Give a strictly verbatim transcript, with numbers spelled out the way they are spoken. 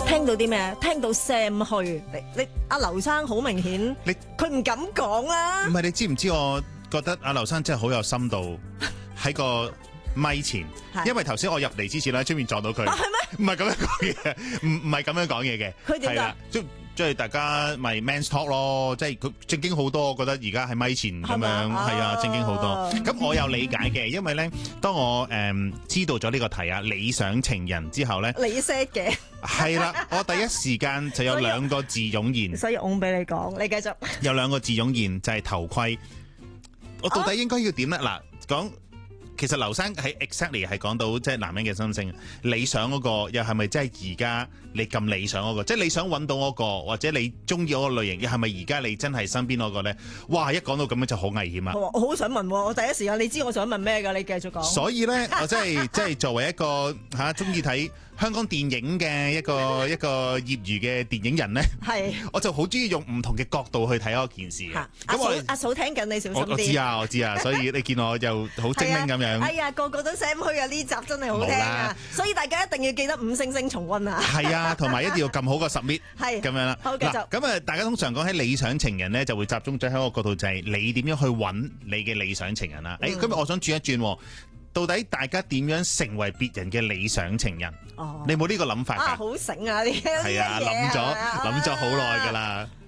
聽到啲咩？聽到 Sam 去，你你阿劉生好明顯， 你佢唔敢講啦。 唔係，你知唔知？我覺得阿劉生真係好有深度喺個咪前，因為頭先我入嚟之前咧，出面撞到佢。 係咩？ 唔係咁樣講嘢，唔唔係咁樣講嘢嘅。 佢點㗎？ 即即係大家咪 man talk 咯，即係佢正經好多。我覺得而家喺咪前咁樣，係啊，正經好多。咁我有理解嘅，因為咧，當我誒、嗯、知道咗呢個題啊，理想情人之後咧， 你 set 嘅係啦，我第一時間就有兩個字湧現， 所以我俾你講，你繼續。 有兩個字湧現就係、是、頭盔。我到底應該要點咧？嗱、啊，講。其實劉生喺 exactly 係講到即係男人嘅心聲，理想嗰個又係咪真係而家你咁理想嗰個？即係你想揾到嗰個，或者你中意嗰個類型，又係咪而家你真係身邊嗰個咧？哇！一講到咁樣就好危險啊！ 我好想問，我第一時間你知我想問咩㗎？你繼續講。 所以咧，我真係即係作為一個嚇中意睇香港電影嘅一個一個業餘嘅電影人咧，係我就好中意用唔同嘅角度去睇嗰件事嘅。 阿嫂阿嫂聽緊你小心啲。 我知啊，我知啊，所以你見我又好精靈咁樣。 哎呀，個個都 Sam 去啊！呢集真係好聽啊，所以大家一定要記得五星星重溫啊。 係啊，同埋一定要撳好個 submit，係咁樣啦。 好，繼續。 咁啊，大家通常講起理想情人咧，就會集中咗喺個角度，就係你點樣去揾你嘅理想情人啦。誒、嗯，今日我想轉一轉，到底大家點樣成為別人嘅理想情人？哦，你冇呢個諗法㗎？ 啊，好醒啊！呢啲係啊，諗咗諗咗好耐㗎啦。